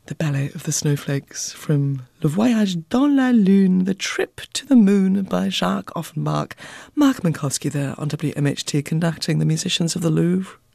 The Ballet of the Snowflakes from Le Voyage dans la Lune, The Trip to the Moon by Jacques Offenbach. Mark Minkowski there on WMHT conducting the musicians of the Louvre.